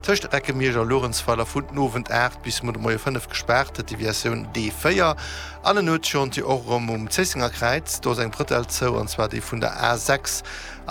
Tchtrecke Meger Lorenzfaller vun nowen 8 bis mod Moier 5 gesperrt, die Version D4. Alle not schon die Orum Zessinger Kreiz, do seg Britel zo, anzwa die vun der A6